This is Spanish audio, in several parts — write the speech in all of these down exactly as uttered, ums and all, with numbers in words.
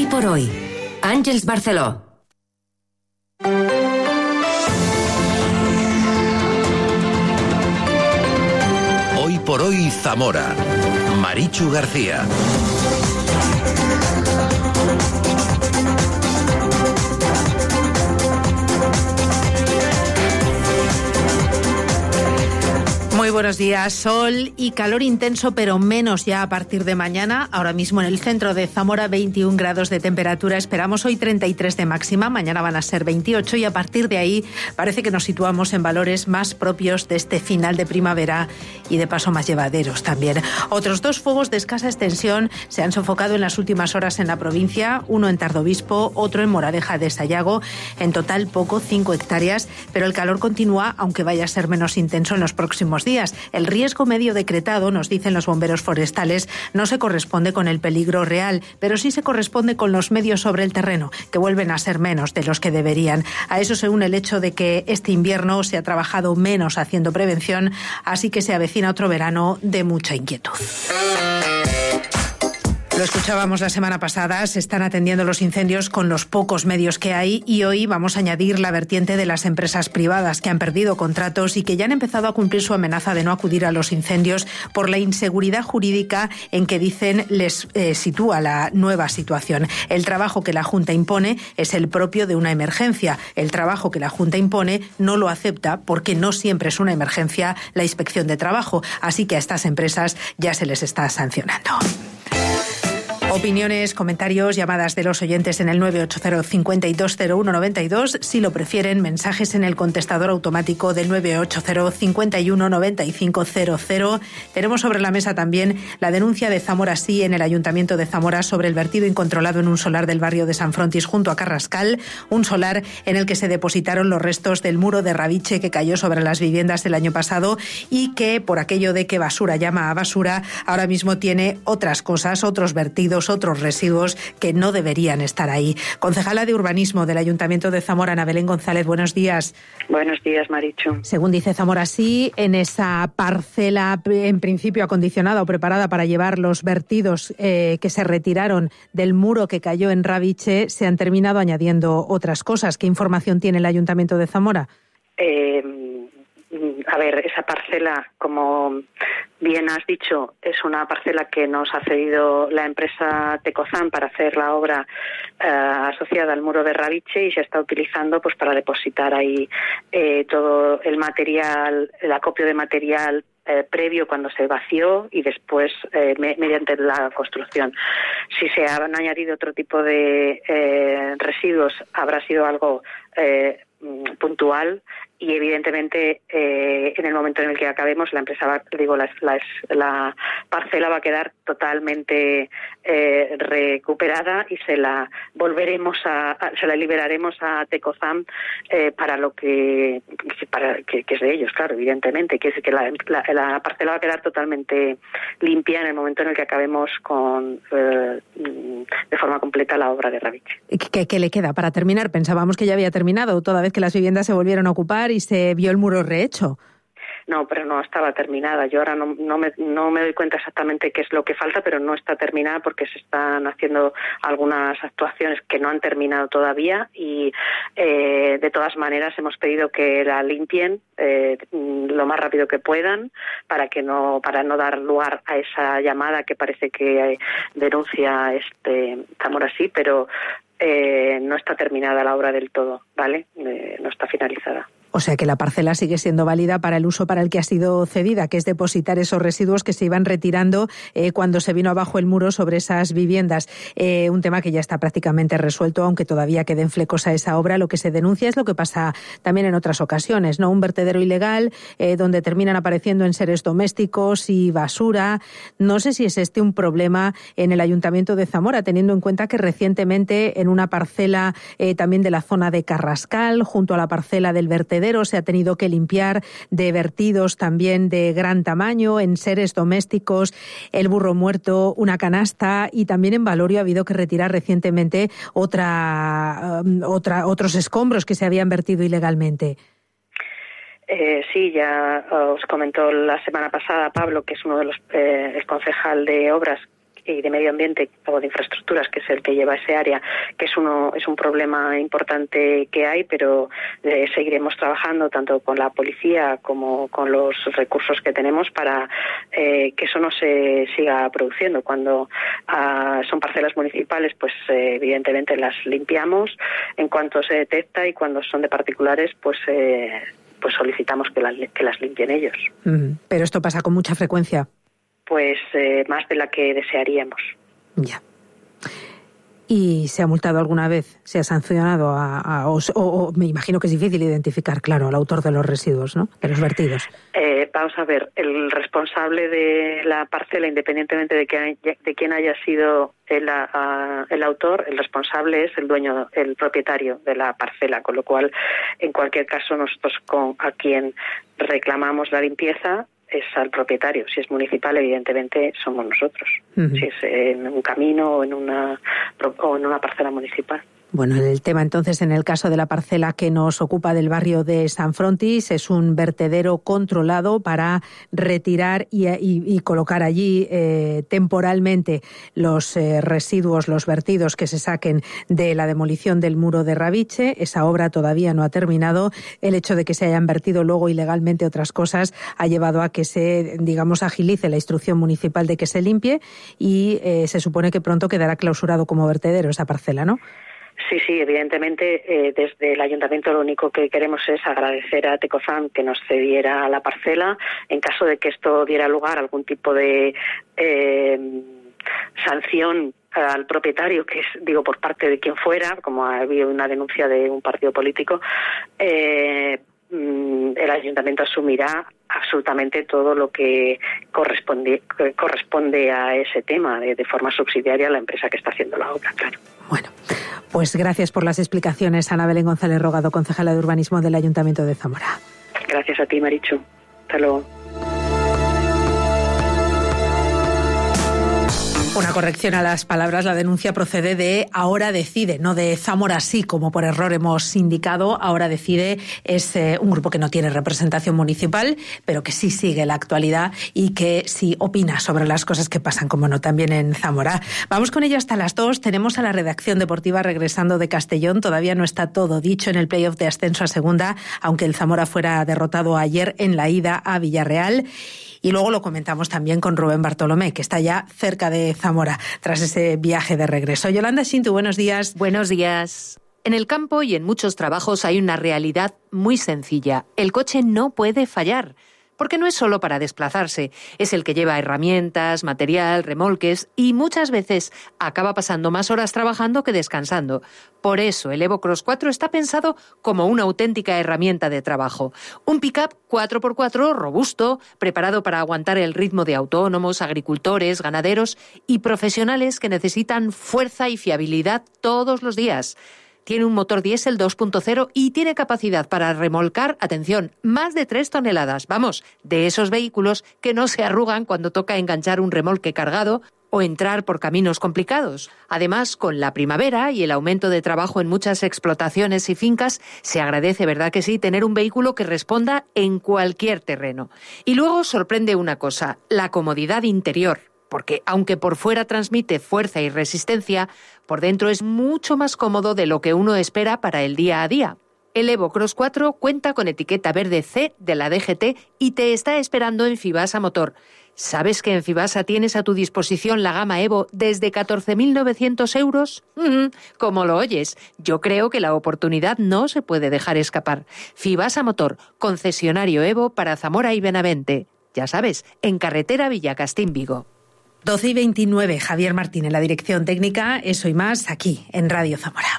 Hoy por hoy, Àngels Barceló. Hoy por hoy, Zamora. Marichu García. Muy buenos días. Sol y calor intenso, pero menos ya a partir de mañana. Ahora mismo en el centro de Zamora, veintiún grados de temperatura. Esperamos hoy treinta y tres de máxima. Mañana van a ser veintiocho y a partir de ahí parece que nos situamos en valores más propios de este final de primavera y de paso más llevaderos también. Otros dos fuegos de escasa extensión se han sofocado en las últimas horas en la provincia. Uno en Tardobispo, otro en Moraleja de Sayago. En total poco, cinco hectáreas, pero el calor continúa, aunque vaya a ser menos intenso en los próximos días. El riesgo medio decretado, nos dicen los bomberos forestales, no se corresponde con el peligro real, pero sí se corresponde con los medios sobre el terreno, que vuelven a ser menos de los que deberían. A eso se une el hecho de que este invierno se ha trabajado menos haciendo prevención, así que se avecina otro verano de mucha inquietud. Lo escuchábamos la semana pasada, se están atendiendo los incendios con los pocos medios que hay y hoy vamos a añadir la vertiente de las empresas privadas que han perdido contratos y que ya han empezado a cumplir su amenaza de no acudir a los incendios por la inseguridad jurídica en que dicen les eh, sitúa la nueva situación. El trabajo que la Junta impone es el propio de una emergencia. El trabajo que la Junta impone no lo acepta porque no siempre es una emergencia la inspección de trabajo. Así que a estas empresas ya se les está sancionando. Opiniones, comentarios, llamadas de los oyentes en el nueve ocho cero, cincuenta y dos cero uno noventa y dos. Si lo prefieren, mensajes en el contestador automático del nueve ocho cero, cincuenta y uno, noventa y cinco cero cero. Tenemos sobre la mesa también la denuncia de Zamora Sí en el Ayuntamiento de Zamora sobre el vertido incontrolado en un solar del barrio de San Frontis junto a Carrascal, un solar en el que se depositaron los restos del muro de Raviche que cayó sobre las viviendas el año pasado y que, por aquello de que basura llama a basura, ahora mismo tiene otras cosas, otros vertidos, otros residuos que no deberían estar ahí. Concejala de Urbanismo del Ayuntamiento de Zamora, Ana Belén González, buenos días. Buenos días, Marichu. Según dice Zamora Sí, en esa parcela en principio acondicionada o preparada para llevar los vertidos eh, que se retiraron del muro que cayó en Raviche, se han terminado añadiendo otras cosas. ¿Qué información tiene el Ayuntamiento de Zamora? Eh, a ver, esa parcela, como bien has dicho, es una parcela que nos ha cedido la empresa Tecozan para hacer la obra eh, asociada al muro de Raviche y se está utilizando pues para depositar ahí eh, todo el material, el acopio de material Eh, previo cuando se vació y después eh, me, mediante la construcción. Si se han añadido otro tipo de eh, residuos, habrá sido algo eh, puntual y evidentemente eh, en el momento en el que acabemos la empresa va, digo la, la, la parcela va a quedar totalmente eh, recuperada y se la volveremos a, a se la liberaremos a Tecozan eh, para lo que para que, que es de ellos, claro, evidentemente, que es que la, la, la parcela va a quedar totalmente limpia en el momento en el que acabemos con eh, de forma completa la obra de Raviche. ¿Qué, qué le queda para terminar? Pensábamos que ya había terminado, toda vez que las viviendas se volvieron a ocupar y se vio el muro rehecho. No, pero no estaba terminada. Yo ahora no, no, me, no me doy cuenta exactamente qué es lo que falta, pero no está terminada porque se están haciendo algunas actuaciones que no han terminado todavía y eh, de todas maneras hemos pedido que la limpien eh, lo más rápido que puedan para que no para no dar lugar a esa llamada que parece que denuncia este Zamora Sí, pero eh, no está terminada la obra del todo, ¿vale? Eh, no está finalizada. O sea que la parcela sigue siendo válida para el uso para el que ha sido cedida, que es depositar esos residuos que se iban retirando eh, cuando se vino abajo el muro sobre esas viviendas. Eh, un tema que ya está prácticamente resuelto, aunque todavía queden flecos a esa obra. Lo que se denuncia es lo que pasa también en otras ocasiones, ¿no? Un vertedero ilegal eh, donde terminan apareciendo enseres domésticos y basura. No sé si es este un problema en el Ayuntamiento de Zamora, teniendo en cuenta que recientemente en una parcela eh, también de la zona de Carrascal, junto a la parcela del vertedero, se ha tenido que limpiar de vertidos también de gran tamaño, enseres domésticos, el burro muerto, una canasta, y también en Valorio ha habido que retirar recientemente otra, otra, otros escombros que se habían vertido ilegalmente. Eh, sí, ya os comentó la semana pasada Pablo, que es uno de los eh, el concejal de obras, y de Medio Ambiente o de Infraestructuras, que es el que lleva ese área, que es uno es un problema importante que hay, pero eh, seguiremos trabajando tanto con la policía como con los recursos que tenemos para eh, que eso no se siga produciendo. Cuando ah, son parcelas municipales, pues eh, evidentemente las limpiamos en cuanto se detecta, y cuando son de particulares, pues eh, pues solicitamos que las, que las limpien ellos. Mm, pero esto pasa con mucha frecuencia. Pues eh, más de la que desearíamos. Ya. ¿Y se ha multado alguna vez? ¿Se ha sancionado? A, a, o, o, o me imagino que es difícil identificar, claro, al autor de los residuos, ¿no? De los vertidos. Eh, vamos a ver, el responsable de la parcela, independientemente de, que, de quién haya sido el, a, el autor, el responsable es el dueño, el propietario de la parcela, con lo cual, en cualquier caso, nosotros con a quien reclamamos la limpieza es al propietario. Si es municipal, evidentemente somos nosotros. Uh-huh. Si es en un camino o en una o en una parcela municipal. Bueno, el tema entonces, en el caso de la parcela que nos ocupa del barrio de San Frontis, es un vertedero controlado para retirar y, y, y colocar allí eh, temporalmente los eh, residuos, los vertidos que se saquen de la demolición del muro de Rabiche. Esa obra todavía no ha terminado. El hecho de que se hayan vertido luego ilegalmente otras cosas ha llevado a que se, digamos, agilice la instrucción municipal de que se limpie, y eh, se supone que pronto quedará clausurado como vertedero esa parcela, ¿no? Sí, sí, evidentemente eh, desde el Ayuntamiento lo único que queremos es agradecer a Tecozan que nos cediera la parcela. En caso de que esto diera lugar a algún tipo de eh, sanción al propietario, que es, digo, por parte de quien fuera, como ha habido una denuncia de un partido político, eh, el Ayuntamiento asumirá absolutamente todo lo que corresponde que corresponde a ese tema, de, de forma subsidiaria a la empresa que está haciendo la obra, claro. Bueno, pues gracias por las explicaciones, Ana Belén González Rogado, concejala de Urbanismo del Ayuntamiento de Zamora. Gracias a ti, Marichu. Hasta luego. Una corrección a las palabras, la denuncia procede de Ahora Decide, no de Zamora Sí, como por error hemos indicado. Ahora Decide es eh, un grupo que no tiene representación municipal, pero que sí sigue la actualidad y que sí opina sobre las cosas que pasan, como no, también en Zamora. Vamos con ello hasta las dos. Tenemos a la redacción deportiva regresando de Castellón. Todavía no está todo dicho en el playoff de ascenso a segunda, aunque el Zamora fuera derrotado ayer en la ida a Villarreal. Y luego lo comentamos también con Rubén Bartolomé, que está ya cerca de Zamora tras ese viaje de regreso. Yolanda Shintu, buenos días. Buenos días. En el campo y en muchos trabajos hay una realidad muy sencilla. El coche no puede fallar, porque no es solo para desplazarse, es el que lleva herramientas, material, remolques, y muchas veces acaba pasando más horas trabajando que descansando. Por eso el Evo Cross cuatro está pensado como una auténtica herramienta de trabajo. Un pick-up cuatro por cuatro robusto, preparado para aguantar el ritmo de autónomos, agricultores, ganaderos y profesionales que necesitan fuerza y fiabilidad todos los días. Tiene un motor diésel dos punto cero y tiene capacidad para remolcar, atención, más de tres toneladas. Vamos, de esos vehículos que no se arrugan cuando toca enganchar un remolque cargado o entrar por caminos complicados. Además, con la primavera y el aumento de trabajo en muchas explotaciones y fincas, se agradece, ¿verdad que sí?, tener un vehículo que responda en cualquier terreno. Y luego sorprende una cosa, la comodidad interior. Porque aunque por fuera transmite fuerza y resistencia, por dentro es mucho más cómodo de lo que uno espera para el día a día. El Evo Cross cuatro cuenta con etiqueta verde C de la D G T y te está esperando en Fibasa Motor. ¿Sabes que en Fibasa tienes a tu disposición la gama Evo desde catorce mil novecientos euros? Mm, como lo oyes, yo creo que la oportunidad no se puede dejar escapar. Fibasa Motor, concesionario Evo para Zamora y Benavente. Ya sabes, en carretera Villacastín, Vigo. doce y veintinueve, Javier Martín en la dirección técnica, eso y más aquí en Radio Zamora.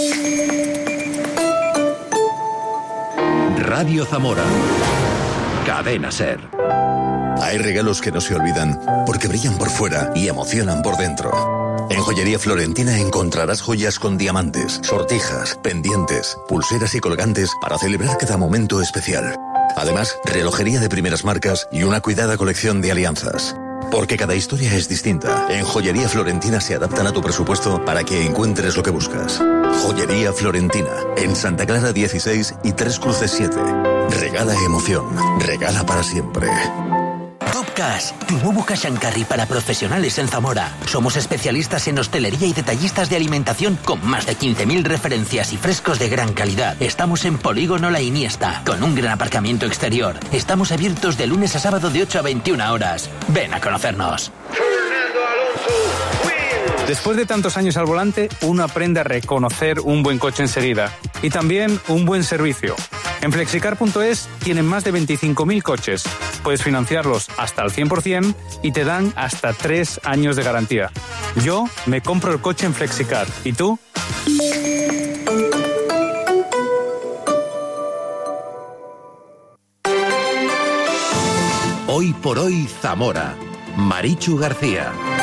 Radio Zamora. Cadena Ser. Hay regalos que no se olvidan porque brillan por fuera y emocionan por dentro. En Joyería Florentina encontrarás joyas con diamantes, sortijas, pendientes, pulseras y colgantes para celebrar cada momento especial. Además, relojería de primeras marcas y una cuidada colección de alianzas. Porque cada historia es distinta. En Joyería Florentina se adaptan a tu presupuesto para que encuentres lo que buscas. Joyería Florentina, en Santa Clara dieciséis y Tres Cruces siete. Regala emoción, regala para siempre. Top Cash, tu nuevo cash and carry para profesionales en Zamora. Somos especialistas en hostelería y detallistas de alimentación con más de quince mil referencias y frescos de gran calidad. Estamos en Polígono La Iniesta, con un gran aparcamiento exterior. Estamos abiertos de lunes a sábado de ocho a veintiuna horas. Ven a conocernos. Después de tantos años al volante, uno aprende a reconocer un buen coche enseguida. Y también un buen servicio. En flexicar punto es tienen más de veinticinco mil coches. Puedes financiarlos hasta al cien por ciento y te dan hasta tres años de garantía. Yo me compro el coche en Flexicar. ¿Y tú? Hoy por hoy Zamora. Marichu García.